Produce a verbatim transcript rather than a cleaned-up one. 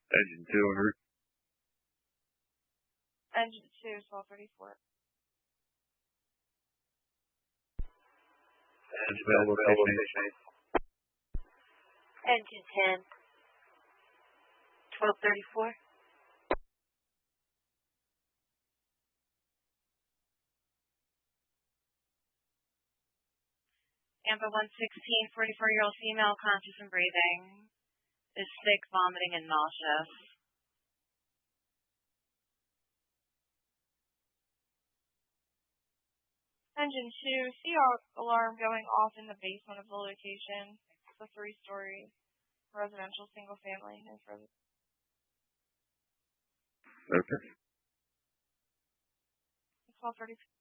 Engine two, en route. Engine two, twelve thirty-four. Engine bell location. Engine ten, twelve thirty-four. Amber one sixteen, forty-four-year-old female, conscious and breathing, is sick, vomiting, and nauseous. Engine two, C R alarm going off in the basement of the location. It's a three-story residential single family. Okay. twelve thirty-four.